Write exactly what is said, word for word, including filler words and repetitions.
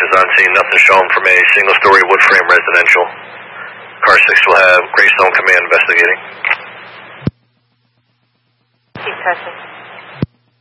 Investigations on scene. Nothing shown from a single-story wood-frame residential. Car six will have Greystone Command investigating. Keep testing.